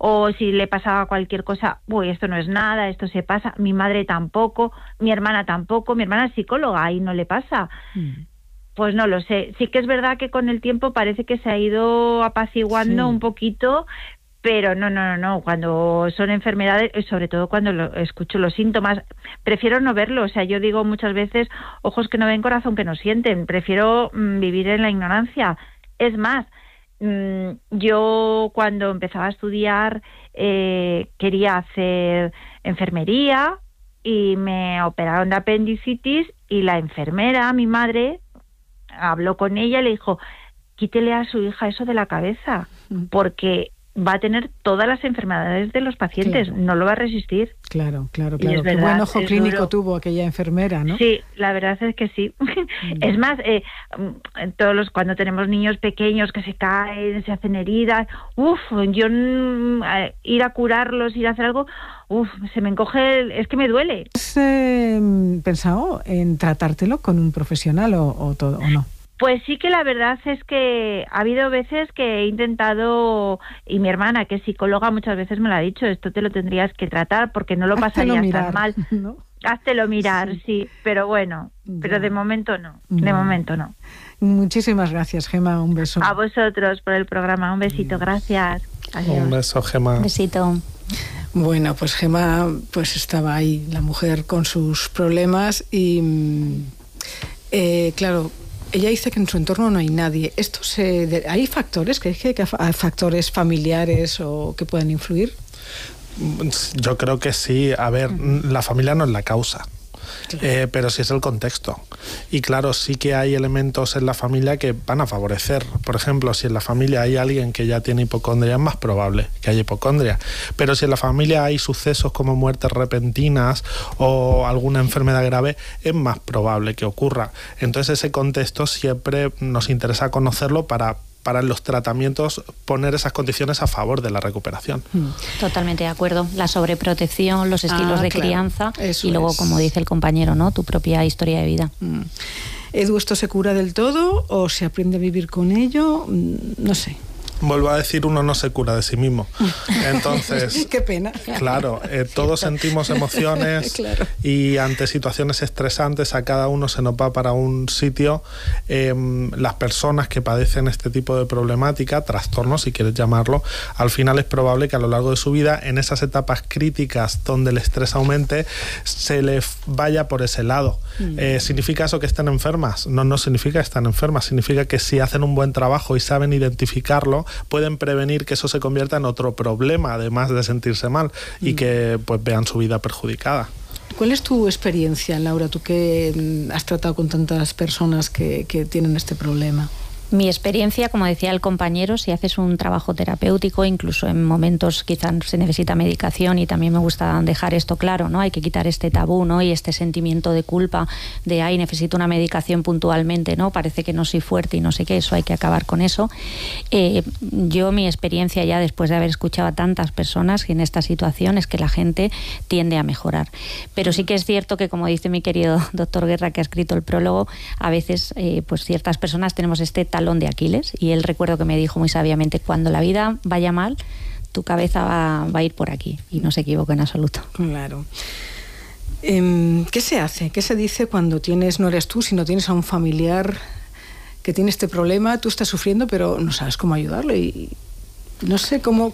o si le pasaba cualquier cosa, uy, esto no es nada, esto se pasa, mi madre tampoco, mi hermana tampoco, mi hermana es psicóloga y no le pasa. Pues no lo sé, sí que es verdad que con el tiempo parece que se ha ido apaciguando un poquito, pero no, cuando son enfermedades, sobre todo cuando escucho los síntomas, prefiero no verlo. O sea, yo digo muchas veces, ojos que no ven, corazón que no sienten, prefiero vivir en la ignorancia. Es más, yo cuando empezaba a estudiar quería hacer enfermería y me operaron de apendicitis y la enfermera, mi madre, habló con ella y le dijo, quítele a su hija eso de la cabeza, porque va a tener todas las enfermedades de los pacientes, no lo va a resistir. Claro. Qué Buen ojo clínico tuvo aquella enfermera, ¿no? Sí, la verdad es que sí. Es más, cuando tenemos niños pequeños que se caen, se hacen heridas, yo ir a curarlos, ir a hacer algo, se me encoge, es que me duele. ¿Has pensado en tratártelo con un profesional o no? Pues sí, que la verdad es que ha habido veces que he intentado, y mi hermana, que es psicóloga, muchas veces me lo ha dicho, esto te lo tendrías que tratar porque no lo pasarías tan mal. ¿No? Háztelo mirar, sí, pero bueno, pero de momento no, momento no. Muchísimas gracias, Gemma, un beso. A vosotros por el programa, un besito, gracias. Adiós. Un beso, Gemma. Un besito. Bueno, pues Gemma pues estaba ahí, la mujer con sus problemas y claro, ella dice que en su entorno no hay nadie. ¿Hay factores? ¿Crees que hay factores familiares o que pueden influir? Yo creo que sí. A ver, la familia no es la causa. Claro. Pero sí es el contexto. Y claro, sí que hay elementos en la familia que van a favorecer. Por ejemplo, si en la familia hay alguien que ya tiene hipocondria, es más probable que haya hipocondria. Pero si en la familia hay sucesos como muertes repentinas o alguna enfermedad grave, es más probable que ocurra. Entonces ese contexto siempre nos interesa conocerlo para los tratamientos poner esas condiciones a favor de la recuperación. Totalmente de acuerdo. La sobreprotección, los estilos de crianza y luego, como dice el compañero, ¿no?, tu propia historia de vida. Edu, ¿esto se cura del todo o se aprende a vivir con ello? No sé. Vuelvo a decir, uno no se cura de sí mismo. Entonces, qué pena. Claro, todos sentimos emociones claro. Y ante situaciones estresantes a cada uno se nos va para un sitio. Las personas que padecen este tipo de problemática, trastorno si quieres llamarlo, al final es probable que a lo largo de su vida, en esas etapas críticas donde el estrés aumente, se les vaya por ese lado. ¿Significa eso que estén enfermas? No significa que están enfermas, significa que si hacen un buen trabajo y saben identificarlo, pueden prevenir que eso se convierta en otro problema, además de sentirse mal, y que pues vean su vida perjudicada. ¿Cuál es tu experiencia, Laura? Tú que has tratado con tantas personas que tienen este problema. Mi experiencia, como decía el compañero, si haces un trabajo terapéutico, incluso en momentos quizás se necesita medicación, y también me gusta dejar esto claro, ¿no? Hay que quitar este tabú, ¿no?, y este sentimiento de culpa de, ay, necesito una medicación puntualmente, ¿no? Parece que no soy fuerte y no sé qué, eso hay que acabar con eso. Yo, mi experiencia ya después de haber escuchado a tantas personas en esta situación es que la gente tiende a mejorar. Pero sí que es cierto que, como dice mi querido doctor Guerra, que ha escrito el prólogo, a veces pues ciertas personas tenemos este talón de Aquiles, y él, recuerdo que me dijo muy sabiamente, cuando la vida vaya mal, tu cabeza va a ir por aquí, y no se equivoca en absoluto. Claro. ¿Qué se hace? ¿Qué se dice cuando no eres tú, sino tienes a un familiar que tiene este problema, tú estás sufriendo, pero no sabes cómo ayudarlo y no sé cómo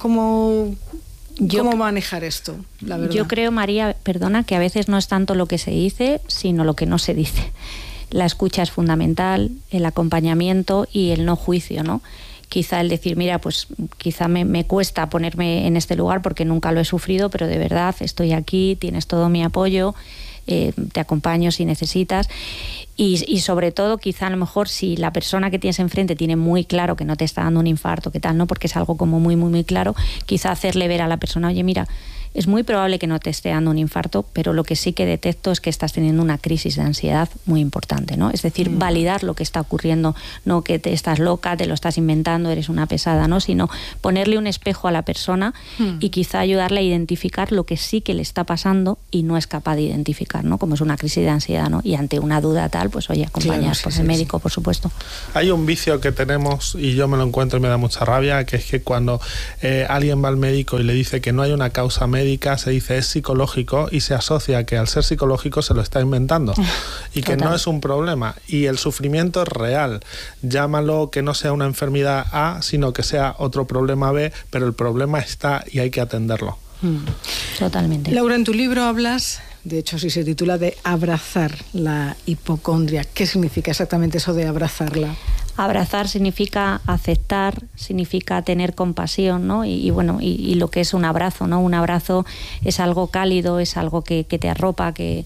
manejar esto, la verdad? Yo creo, María, perdona, que a veces no es tanto lo que se dice, sino lo que no se dice. La escucha es fundamental, el acompañamiento y el no juicio, ¿no? Quizá el decir, mira, pues quizá me cuesta ponerme en este lugar porque nunca lo he sufrido, pero de verdad estoy aquí, tienes todo mi apoyo, te acompaño si necesitas. Y sobre todo, quizá a lo mejor si la persona que tienes enfrente tiene muy claro que no te está dando un infarto, qué tal, ¿no? Porque es algo como muy, muy, muy claro, quizá hacerle ver a la persona, oye, mira, es muy probable que no te esté dando un infarto, pero lo que sí que detecto es que estás teniendo una crisis de ansiedad muy importante, ¿no? Es decir, validar lo que está ocurriendo, no que te estás loca, te lo estás inventando, eres una pesada, ¿no? Sino ponerle un espejo a la persona y quizá ayudarle a identificar lo que sí que le está pasando y no es capaz de identificar, ¿no? Como es una crisis de ansiedad, ¿no? Y ante una duda tal, pues oye, acompañar por el médico, por supuesto. Hay un vicio que tenemos, y yo me lo encuentro y me da mucha rabia, que es que cuando alguien va al médico y le dice que no hay una causa médica, se dice es psicológico y se asocia que al ser psicológico se lo está inventando y que no es un problema. Y el sufrimiento es real. Llámalo que no sea una enfermedad A, sino que sea otro problema B, pero el problema está y hay que atenderlo. Totalmente. Laura, en tu libro hablas, de hecho sí se titula, de abrazar la hipocondria. ¿Qué significa exactamente eso de abrazarla? Abrazar significa aceptar, significa tener compasión, ¿no? Y lo que es un abrazo, ¿no? Un abrazo es algo cálido, es algo que te arropa, que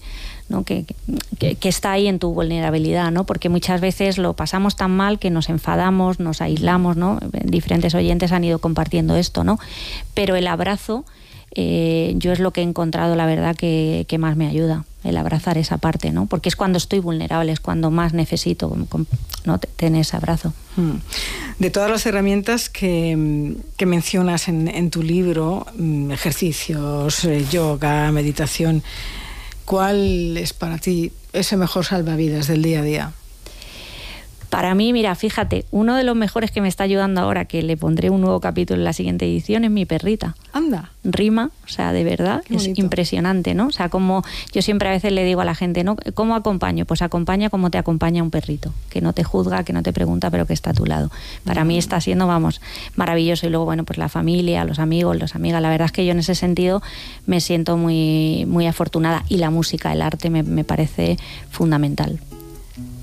está ahí en tu vulnerabilidad, ¿no? Porque muchas veces lo pasamos tan mal que nos enfadamos, nos aislamos, ¿no? Diferentes oyentes han ido compartiendo esto, ¿no? Pero el abrazo, yo es lo que he encontrado, la verdad, que más me ayuda, el abrazar esa parte, ¿no? Porque es cuando estoy vulnerable, es cuando más necesito, ¿no? Tener ese abrazo. De todas las herramientas que mencionas en tu libro, ejercicios, yoga, meditación, ¿cuál es para ti ese mejor salvavidas del día a día? Para mí, mira, fíjate, uno de los mejores que me está ayudando ahora, que le pondré un nuevo capítulo en la siguiente edición, es mi perrita. Anda. Rima, o sea, de verdad, es impresionante, ¿no? O sea, como yo siempre a veces le digo a la gente, ¿no? ¿Cómo acompaño? Pues acompaña como te acompaña un perrito, que no te juzga, que no te pregunta, pero que está a tu lado. Para mí está siendo, maravilloso. Y luego, bueno, pues la familia, los amigos, las amigas, la verdad es que yo en ese sentido me siento muy, muy afortunada. Y la música, el arte me parece fundamental.